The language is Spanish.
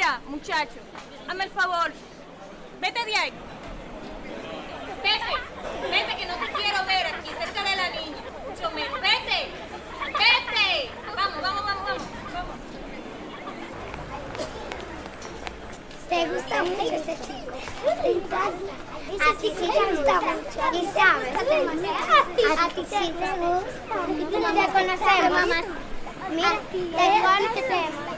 Mira, muchacho, hazme el favor. Vete de ahí. Vete, que no te quiero ver aquí cerca de la niña. Mucho menos. Vete. Vamos. ¿Te gusta mucho este chico? A ti sí te gusta mucho. ¿Y sabes? A ti sí te gusta. Tú no te conoces, mamá. Mira, te conocemos.